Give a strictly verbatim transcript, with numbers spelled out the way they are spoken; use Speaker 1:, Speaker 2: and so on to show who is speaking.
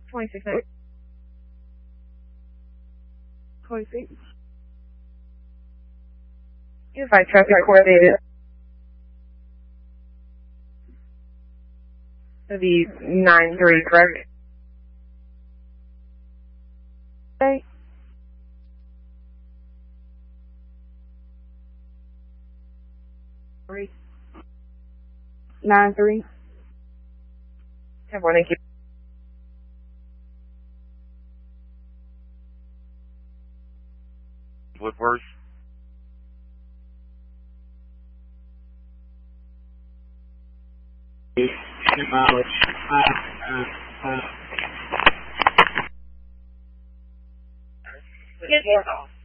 Speaker 1: twenty-six. twenty-six. Unified traffic coordinated. It'll be nine three, correct? Okay. Three. Nine three. Have one, thank you.
Speaker 2: Woodworth.
Speaker 3: Mileage. Uh, uh, uh.
Speaker 1: Get more off.